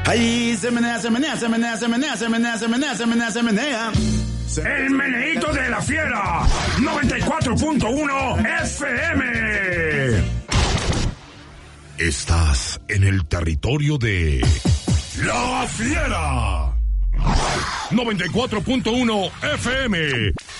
Ahí se menea, se menea, se menea, se menea, se menea, se menea, se menea, se menea. El meneíto de la fiera, 94.1 FM. Estás en el territorio de La Fiera. 94.1 FM.